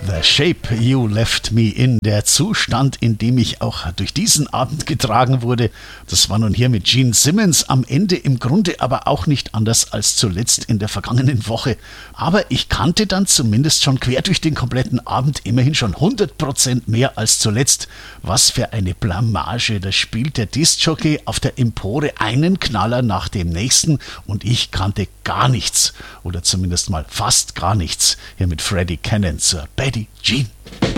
The Shape You Left Me In, der Zustand, in dem ich auch durch diesen Abend getragen wurde. Das war nun hier mit Gene Simmons am Ende im Grunde aber auch nicht anders als zuletzt in der vergangenen Woche. Aber ich kannte dann zumindest schon quer durch den kompletten Abend immerhin schon 100% mehr als zuletzt. Was für eine Blamage, da spielt der Diskjockey auf der Empore einen Knaller nach dem nächsten und ich kannte gar nichts oder zumindest mal fast gar nichts hier mit Freddie Cannon zur Betty Jean.